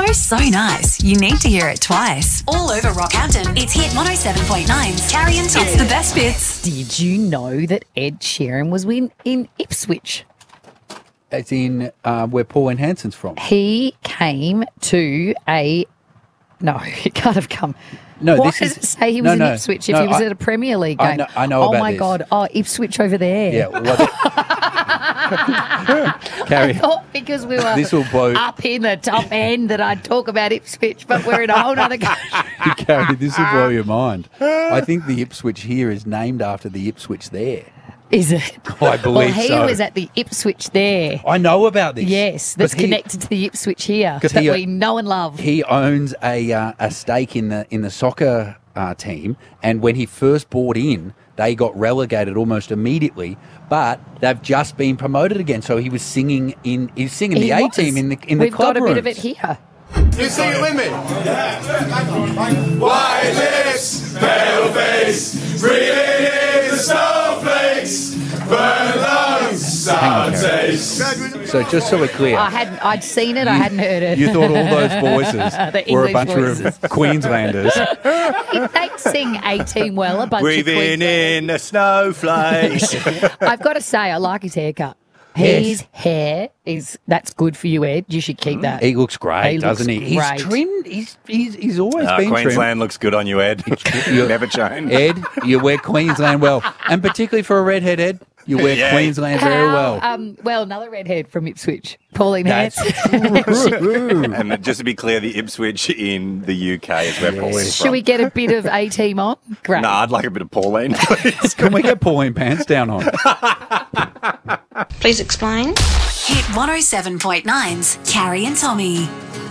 so nice, you need to hear it twice. All over Rockhampton, it's Hit 107.9's Carrie and Tommy. It's the best bits. Did you know that Ed Sheeran was in Ipswich? It's in where Pauline Hanson's from. He came to a... No, he can't have come. No, Why this does is... it say he was in Ipswich if he was at a Premier League game? I know oh, about my this. God. Oh, Ipswich over there. Yeah. Well, Carrie, I thought because we were this will blow... up in the top end that I'd talk about Ipswich, but we're in a whole other country. Carrie, this will blow your mind. I think the Ipswich here is named after the Ipswich there. Is it? I believe well, he so. was at the Ipswich there. I know about this. Yes, that's connected to the Ipswich here that we know and love. He owns a stake in the soccer team, and when he first bought in, they got relegated almost immediately. But they've just been promoted again. So he was singing in. He's singing the A team in the club We've got a rooms. bit of it here. You sing it with me. White lips, pale face, breathing in the snowflakes, burn lungs, sour taste. So just so we're clear, I'd seen it, I hadn't heard it. You thought all those voices were a bunch of Queenslanders. They sing A Team well, a bunch of Breathing in the snowflakes. I've got to say, I like his haircut. His hair that's good for you, Ed. You should keep that. He looks great, doesn't he? He's great. trimmed. He's always been Queensland trimmed. looks good on you, Ed. Never changed. Ed, you wear Queensland well. And particularly for a redhead, Ed, you wear Queensland very well. Well, another redhead from Ipswich, Pauline That's Hanson. true. And just to be clear, the Ipswich in the UK is where Pauline's Should from. we get a bit of A Team on? Great. Nah, I'd like a bit of Pauline, please. Can we get Pauline pants down on? Please explain. Hit 107.9's Carrie and Tommy.